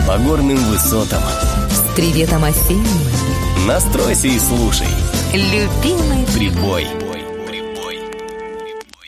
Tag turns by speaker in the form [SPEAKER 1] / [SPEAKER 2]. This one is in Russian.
[SPEAKER 1] по горным высотам.
[SPEAKER 2] С приветом осенним.
[SPEAKER 1] Настройся и слушай.
[SPEAKER 2] Любимый
[SPEAKER 1] Прибой.